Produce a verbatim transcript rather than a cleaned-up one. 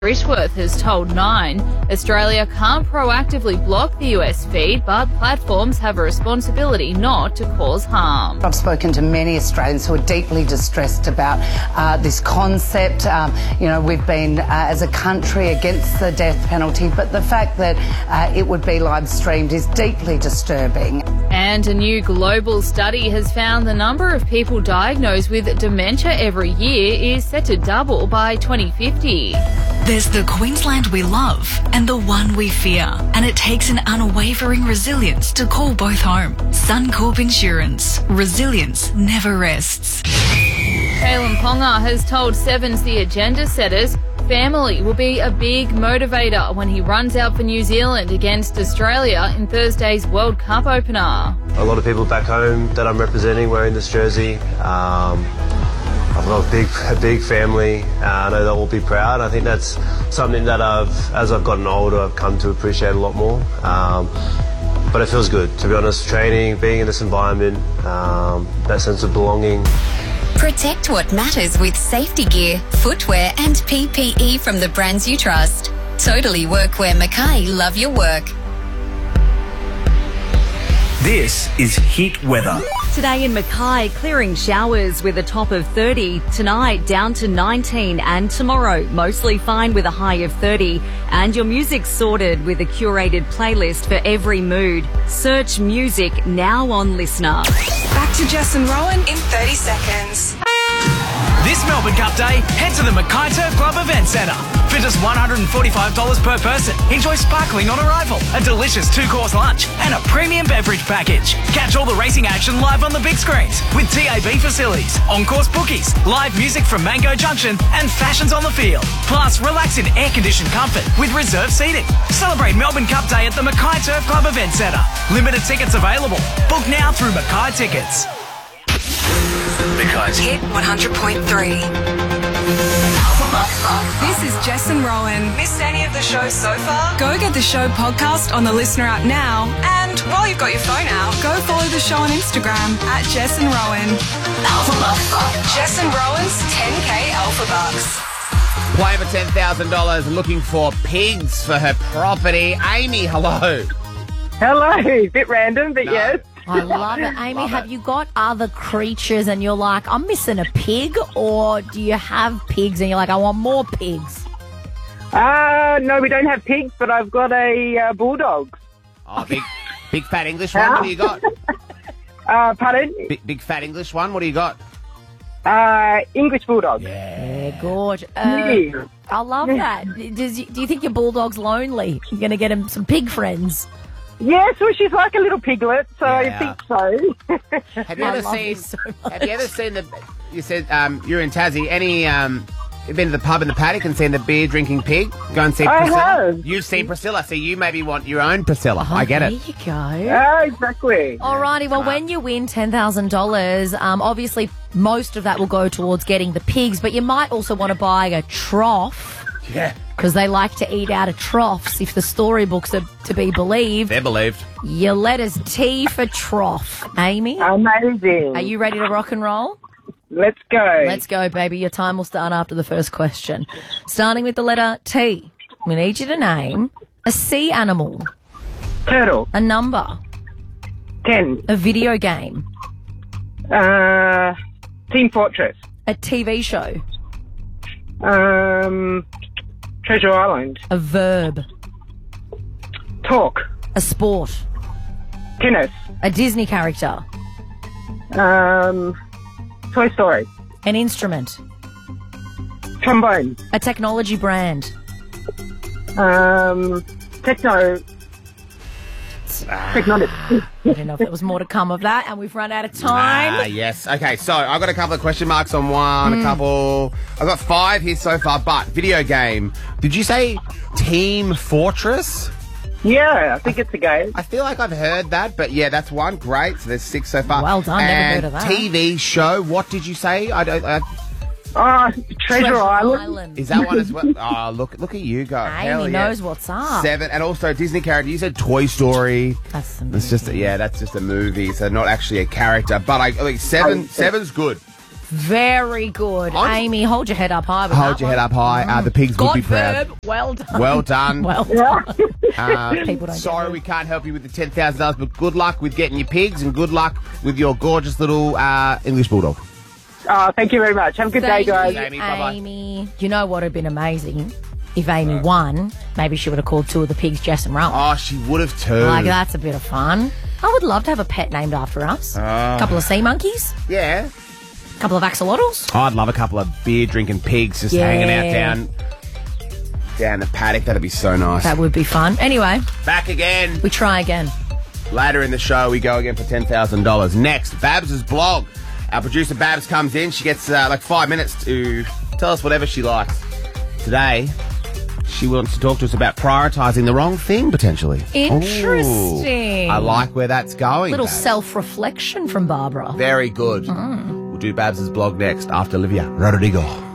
Rishworth has told Nine, Australia can't proactively block the U S feed, but platforms have a responsibility not to cause harm. I've spoken to many Australians who are deeply distressed about uh, this concept. Um, you know, we've been, uh, as a country, against the death penalty, but the fact that uh, it would be live streamed is deeply disturbing. And a new global study has found the number of people diagnosed with dementia every year is set to double by twenty fifty. There's the Queensland we love and the one we fear, and it takes an unwavering resilience to call both home. Suncorp Insurance. Resilience never rests. Kalyn Ponga has told Sevens the agenda setters family will be a big motivator when he runs out for New Zealand against Australia in Thursday's World Cup opener. A lot of people back home that I'm representing wearing this jersey. Um, I've got a big, a big family. Uh, I know they'll all be proud. I think that's something that I've, as I've gotten older, I've come to appreciate a lot more. Um, but it feels good, to be honest. Training, being in this environment, um, that sense of belonging. Protect what matters with safety gear, footwear and P P E from the brands you trust. Totally Workwear Mackay love your work. This is Heat Weather. Today in Mackay, clearing showers with a top of thirty. Tonight, down to nineteen. And tomorrow, mostly fine with a high of thirty. And your music's sorted with a curated playlist for every mood. Search music now on Listener. Back to Jess and Rowan in thirty seconds. This Melbourne Cup Day, head to the Mackay Turf Club Event Centre. For just one hundred forty-five dollars per person, enjoy sparkling on arrival, a delicious two-course lunch and a premium beverage package. Catch all the racing action live on the big screens with T A B facilities, on-course bookies, live music from Mango Junction and fashions on the field. Plus, relax in air-conditioned comfort with reserved seating. Celebrate Melbourne Cup Day at the Mackay Turf Club Event Centre. Limited tickets available. Book now through Mackay Tickets. Mackay's Hit one hundred point three. This is Jess and Rowan. Missed any of the show so far? Go get the show podcast on the Listener app now. And while you've got your phone out, go follow the show on Instagram at Jess and Rowan. Jess and Rowan's ten K Alpha Bucks. Play for ten thousand dollars and looking for pigs for her property. Amy, hello. Hello. Bit random, but No. yes. I love it. Amy, Love have it. you got other creatures and you're like, I'm missing a pig? Or do you have pigs and you're like, I want more pigs? Uh, no, we don't have pigs, but I've got a uh, bulldog. Oh, big, big fat English one. What do you got? Uh, pardon? Big, big fat English one. What do you got? Uh, English bulldog. Yeah, gorge. Uh, Yeah. I love that. Does, do you think your bulldog's lonely? You're going to get him some pig friends? Yes, well, she's like a little piglet, so Yeah. I think so. Have you I ever love seen? you so much. Have you ever seen the? You said um, you're in Tassie. Any? Um, you've been to the pub in the paddock and seen the beer drinking pig? Go and see I Priscilla. have. You've seen Priscilla, so you maybe want your own Priscilla. I get there it. you go. Oh, exactly. Alrighty, well, when you win ten thousand dollars, um, obviously most of that will go towards getting the pigs, but you might also want to buy a trough. Yeah, Because they like to eat out of troughs, if the storybooks are to be believed. they're believed. Your letters T for trough. Amy, Amazing. are you ready to rock and roll? Let's go. Let's go, baby. Your time will start after the first question. Starting with the letter T. We need you to name a sea animal, Turtle. a number, Ten. a video game, Uh, Team Fortress. a T V show, Um, Treasure Island. a verb, Talk. a sport, Tennis. a Disney character, Um, Toy Story. an instrument, Trombone. a technology brand, Um, Techno. Technology. I don't know if there was more to come of that, and we've run out of time. Ah, yes. Okay, so I've got a couple of question marks on one, a couple. I've got five here so far, but video game. Did you say Team Fortress? Yeah, I think it's a game. I feel like I've heard that, but yeah, that's one. Great. So there's six so far. Well done, never and heard of that. T V show. What did you say? I don't. I, Ah, Treasure, Island. is that one as well? Oh, look! Look at you go. Hell Amy yeah. knows what's up. Seven, and also Disney character. You said Toy Story. That's the It's just a, yeah, that's just a movie, so not actually a character. But I like seven. Seven's good. Very good. I'm- Amy, hold your head up high. With Hold that your one. head up high. Uh, the pigs God would be proud. verb. Well done. Well done. Well done. Uh, People don't sorry get it. we can't help you with the ten thousand dollars, but good luck with getting your pigs and good luck with your gorgeous little uh, English bulldog. Oh, thank you very much. Have a good Thank day, guys. you, Amy, bye-bye. Amy. You know what would have been amazing? If Amy won, maybe she would have called two of the pigs Jess and Rowan. Oh, she would have too. Like, that's a bit of fun. I would love to have a pet named after us. A Oh. couple of sea monkeys, Yeah. a couple of axolotls. I'd love a couple of beer drinking pigs just Yeah. hanging out down down the paddock. That'd be so nice. That would be fun. Anyway, Back again. we try again. Later in the show, we go again for ten thousand dollars. Next, Babs' blog. Our producer Babs comes in. She gets uh, like five minutes to tell us whatever she likes. Today, she wants to talk to us about prioritising the wrong thing, potentially. Interesting. Ooh, I like where that's going. Little Babs. self-reflection from Barbara. Very good. We'll do Babs' blog next after Olivia Rodrigo.